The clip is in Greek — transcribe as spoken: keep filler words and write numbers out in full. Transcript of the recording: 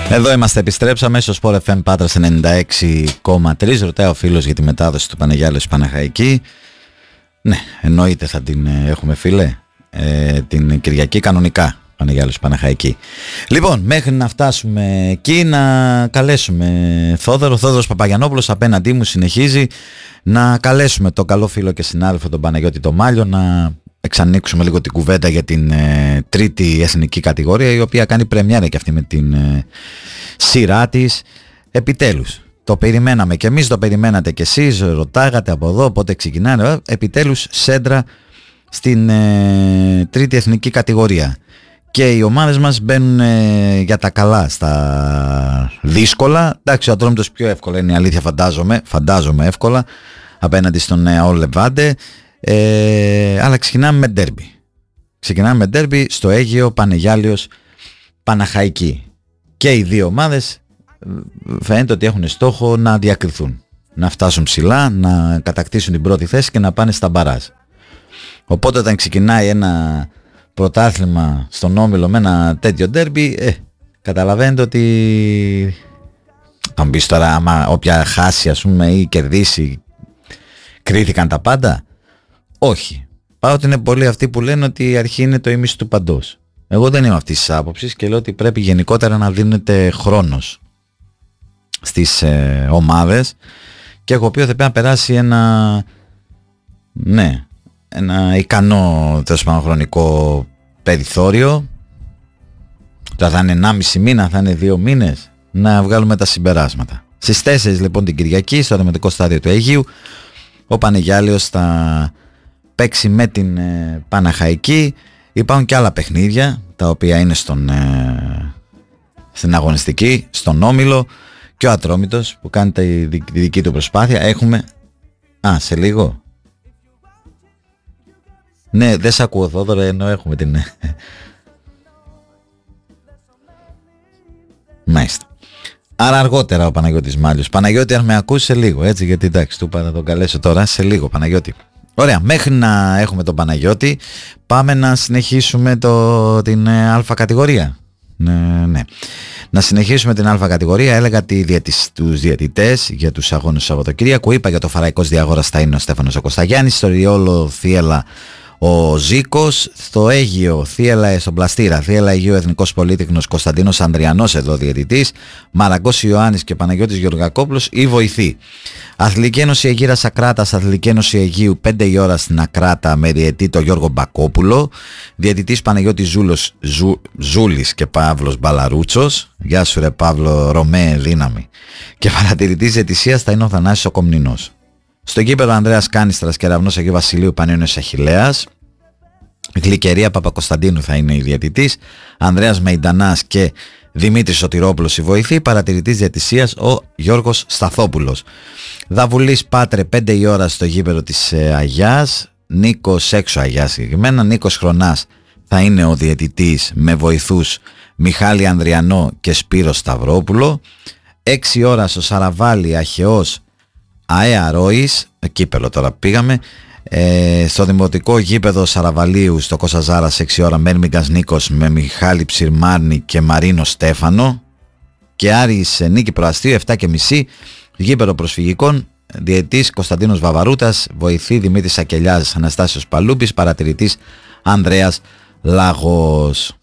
Εδώ είμαστε, επιστρέψαμε στο Sport εφ εμ Πάτρας ενενήντα έξι κόμμα τρία. Ρωτάει ο φίλος για τη μετάδοση του Πανεγιάλεως Παναχαϊκή. Ναι, εννοείται θα την έχουμε, φίλε, ε, την Κυριακή κανονικά Πανεγιάλεως Παναχαϊκή. Λοιπόν, μέχρι να φτάσουμε εκεί να καλέσουμε Θόδωρο. Θόδωρος Παπαγιαννόπουλος απέναντί μου συνεχίζει. Να καλέσουμε τον καλό φίλο και συνάδελφο τον Παναγιώτη το Μάλιο να εξανοίξουμε λίγο την κουβέντα για την ε, τρίτη εθνική κατηγορία, η οποία κάνει πρεμιέρα και αυτή με την ε, σειρά της. Επιτέλους, το περιμέναμε και εμείς, το περιμένατε και εσείς, ρωτάγατε από εδώ πότε ξεκινάνε. Επιτέλους σέντρα στην ε, τρίτη εθνική κατηγορία και οι ομάδες μας μπαίνουν ε, για τα καλά στα δύσκολα. Εντάξει, ο Ατρόμητος πιο εύκολα είναι η αλήθεια, φαντάζομαι, φαντάζομαι εύκολα απέναντι στον ΑΟΛ Λεβάντε. Ε, αλλά ξεκινάμε με ντέρμπι. Ξεκινάμε με ντέρμπι στο Αίγαιο Πανεγιάλεως Παναχαϊκή. Και οι δύο ομάδες φαίνεται ότι έχουν στόχο να διακριθούν, να φτάσουν ψηλά, να κατακτήσουν την πρώτη θέση και να πάνε στα μπαράζ. Οπότε όταν ξεκινάει ένα πρωτάθλημα στον Όμιλο με ένα τέτοιο ντέρμπι, ε, καταλαβαίνετε ότι θα μου πεις τώρα, άμα όποια χάσει ας πούμε ή κερδίσει, κρίθηκαν τα πάντα. Όχι. Πάω ότι είναι πολλοί αυτοί που λένε ότι η αρχή είναι το ίμιση του παντός. Εγώ δεν είμαι αυτής της άποψης και λέω ότι πρέπει γενικότερα να δίνεται χρόνος στις ε, ομάδες, και έχω πει ότι πρέπει να περάσει ένα, ναι, ένα ικανό τέλος πάντων χρονικό περιθώριο. Τώρα θα είναι ενάμιση μήνα, θα είναι δύο μήνες, να βγάλουμε τα συμπεράσματα. Στις τέσσερις λοιπόν την Κυριακή στο Δημοτικό Στάδιο του Αιγείου ο Πανεγιάλεως θα παίξει με την ε, Παναχαϊκή. Υπάρχουν και άλλα παιχνίδια τα οποία είναι στον, ε, στην αγωνιστική, στον Όμιλο, και ο Ατρόμητος που κάνει τη, τη, τη δική του προσπάθεια. Έχουμε, α, σε λίγο, ναι, δεν σ' ακούω Θόδωρο, ενώ έχουμε την μάλιστα. Άρα αργότερα ο Παναγιώτης Μάλιος. Παναγιώτη, αν με ακούσει, σε λίγο, έτσι, γιατί εντάξει, του είπα να τον καλέσω τώρα, σε λίγο Παναγιώτη. Ωραία, μέχρι να έχουμε τον Παναγιώτη πάμε να συνεχίσουμε το, την ε, α κατηγορία. Ναι, ναι. Να συνεχίσουμε την α κατηγορία. Έλεγα τη διαιτησ, τους διαιτητές για τους αγώνες του Σαββατοκύριακου. Είπα για το Φαραϊκός Διαγόρας θα είναι ο Στέφανος ο Κωνσταγιάννης, στο Ριόλο Θίελα ο Ζήκος, στο Αίγαιο Θίελα, στον Πλαστήρα Θίελα Αιγαίου Εθνικός Πολύτεχνος Κωνσταντίνος Ανδριανός, εδώ διαιτητής, Μαραγκός Ιωάννης και Παναγιώτης Γεωργακόπουλος η βοηθή. Αθλητική Ένωση Αιγύρας Ακράτας, Αθλητική Ένωση Αιγείου πέντε η ώρα στην Ακράτα με διαιτητή το Γιώργο Μπακόπουλο, διαιτητής Παναγιώτης Ζούλος, Ζου, Ζούλης και Παύλος Μπαλαρούτσος. Γεια σου ρε Παύλο, Ρωμαίε δύναμη. Και παρατηρητής διαιτησίας θα είναι ο Θανάσης ο Κομνηνός. Στο γήπεδο Ανδρέας Κάνιστρας Κεραυνός Αγίου Βασιλείου Πανιώνιος Αχιλλέας, Γλυκερία Παπακοσταντίνου θα είναι η διαιτητής, Ανδρέας Μεϊντανάς και Δημήτρης Σωτηρόπουλος η βοηθή, παρατηρητής διαιτησίας ο Γιώργος Σταθόπουλος. Δαβουλής Πάτρε πέντε η ώρα στο γήπεδο της ε, Αγιάς, Νίκος έξω Αγιάς συγκεκριμένα, Νίκος Χρονάς θα είναι ο διαιτητής με βοηθούς Μιχάλη Ανδριανό και Σπύρο Σταυρόπουλο. έξι η ώρα στο Σαραβάλι Αχαιός ΑΕΑ Ρόης, κύπελο τώρα πήγαμε, ε, στο δημοτικό γήπεδο Σαραβαλίου στο Κοσαζάρας έξι ώρα Μέρμιγκας Νίκος με Μιχάλη Ψιρμάρνη και Μαρίνο Στέφανο, και Άρης Νίκη Προαστίου επτά και μισή γήπεδο προσφυγικών, διαιτής Κωνσταντίνος Βαβαρούτας, βοηθή Δημήτρης Σακελιάς, Αναστάσιος Παλούμπης, παρατηρητής Ανδρέας Λάγος.